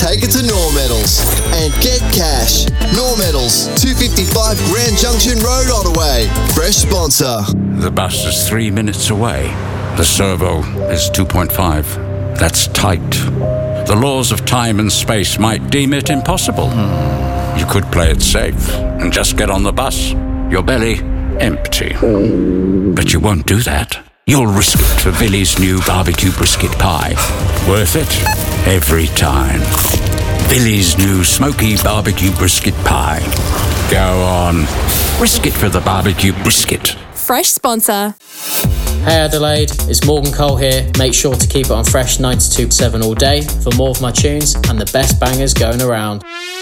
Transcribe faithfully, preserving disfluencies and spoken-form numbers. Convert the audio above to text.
take it to Normetals and get cash. Normetals, two fifty-five Grand Junction Road, Ottaway. Fresh sponsor. The bus is three minutes away. The servo is two point five. That's tight. The laws of time and space might deem it impossible. Hmm. You could play it safe and just get on the bus. Your belly empty. But you won't do that. You'll risk it for Billy's new barbecue brisket pie. Worth it every time. Billy's new smoky barbecue brisket pie. Go on, risk it for the barbecue brisket. Fresh sponsor. Hey Adelaide, it's Morgan Cole here. Make sure to keep it on Fresh ninety-two point seven all day for more of my tunes and the best bangers going around.